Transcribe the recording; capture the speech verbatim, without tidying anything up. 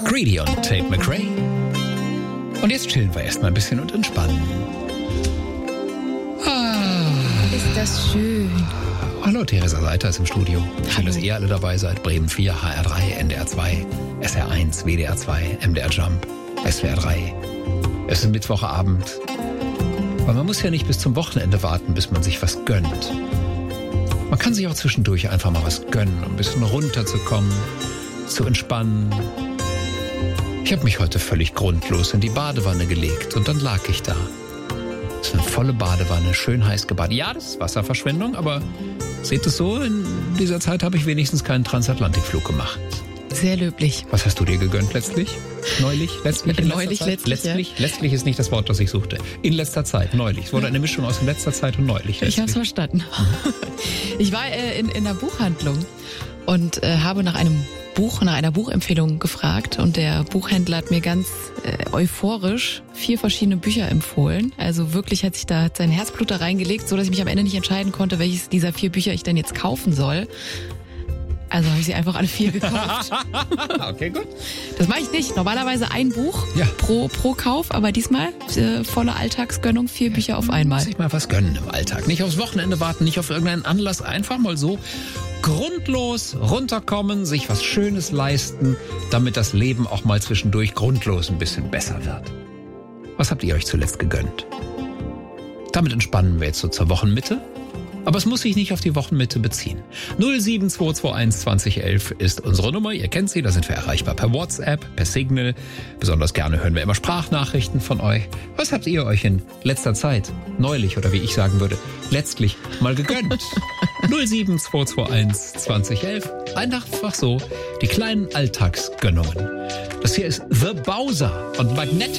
Greedy und Tate McRae. Und jetzt chillen wir erstmal ein bisschen und entspannen. Ah. Ist das schön. Hallo, Theresa Seiter ist im Studio. Schön, Hallo. dass ihr alle dabei seid. Bremen vier, H R drei, N D R zwei, S R eins, W D R zwei, M D R Jump, S W R drei. Es ist Mittwochabend. Aber man muss ja nicht bis zum Wochenende warten, bis man sich was gönnt. Man kann sich auch zwischendurch einfach mal was gönnen, um ein bisschen runterzukommen, zu entspannen. Ich habe mich heute völlig grundlos in die Badewanne gelegt und dann lag ich da. Das ist eine volle Badewanne, schön heiß gebadet. Ja, das ist Wasserverschwendung, aber seht es so, in dieser Zeit habe ich wenigstens keinen Transatlantikflug gemacht. Sehr löblich. Was hast du dir gegönnt letztlich? Neulich? Letztlich? In Neulich, letzter Zeit? letztlich, letztlich, ja. Letztlich ist nicht das Wort, das ich suchte. In letzter Zeit, neulich. Es wurde eine Mischung aus in letzter Zeit und neulich. Ich habe es verstanden. Ich war äh, in, in einer Buchhandlung und äh, habe nach einem Buch, nach einer Buchempfehlung gefragt und der Buchhändler hat mir ganz äh, euphorisch vier verschiedene Bücher empfohlen. Also wirklich hat sich da sein Herzblut da reingelegt, so dass ich mich am Ende nicht entscheiden konnte, welches dieser vier Bücher ich denn jetzt kaufen soll. Also habe ich sie einfach alle vier gekauft. Okay, gut. Das mache ich nicht. Normalerweise ein Buch Ja. pro, pro Kauf, aber diesmal äh, volle Alltagsgönnung, vier Bücher auf einmal. Muss ich mal was gönnen im Alltag. Nicht aufs Wochenende warten, nicht auf irgendeinen Anlass. Einfach mal so grundlos runterkommen, sich was Schönes leisten, damit das Leben auch mal zwischendurch grundlos ein bisschen besser wird. Was habt ihr euch zuletzt gegönnt? Damit entspannen wir jetzt so zur Wochenmitte. Aber es muss sich nicht auf die Wochenmitte beziehen. null sieben zwei zwei eins zwanzig elf ist unsere Nummer. Ihr kennt sie, da sind wir erreichbar per WhatsApp, per Signal. Besonders gerne hören wir immer Sprachnachrichten von euch. Was habt ihr euch in letzter Zeit, neulich oder wie ich sagen würde, letztlich mal gegönnt? null sieben zwei zwei eins zwanzig elf. Einfach so die kleinen Alltagsgönnungen. Das hier ist The Bowser und Magnetic.